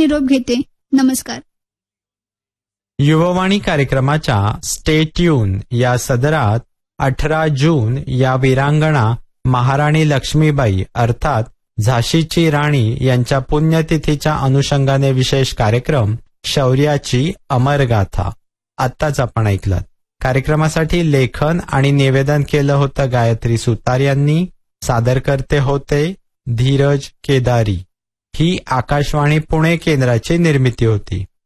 निरोप घेते. नमस्कार. युववाणी कार्यक्रमाच्या स्टे ट्यून या सदरात 18 जून या वीरांगणा महाराणी लक्ष्मीबाई अर्थात झाशीची राणी यांच्या पुण्यतिथीच्या अनुषंगाने विशेष कार्यक्रम शौर्याची अमरगाथा आत्ताच आपण ऐकलात. कार्यक्रमासाठी लेखन आणि निवेदन केलं होतं गायत्री सुतार यांनी. सादरकर्ते होते धीरज केदारी. ही आकाशवाणी पुणे केंद्राची निर्मिती होती.